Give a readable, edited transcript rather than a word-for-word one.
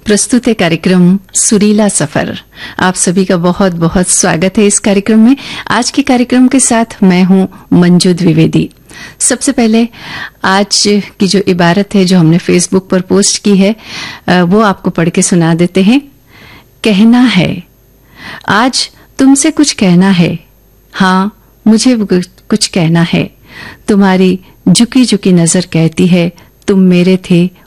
प्रस्तुत है कार्यक्रम सुरीला सफर। आप सभी का बहुत बहुत स्वागत है इस कार्यक्रम में। आज के कार्यक्रम के साथ मैं हूं मंजू द्विवेदी। सबसे पहले आज की जो इबारत है जो हमने फेसबुक पर पोस्ट की है वो आपको पढ़ के सुना देते हैं। कहना है, आज तुमसे कुछ कहना है। हाँ, मुझे कुछ कहना है। तुम्हारी झुकी झुकी नजर कहती है तुम मेरे थे